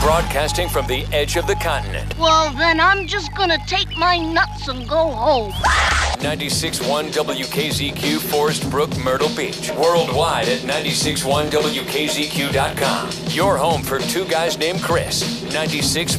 Broadcasting from the edge of the continent. Well, then I'm just gonna take my nuts and go home. 96.1 WKZQ, Forest Brook, Myrtle Beach. Worldwide at 96.1WKZQ.com. Your home for two guys named Chris. 96.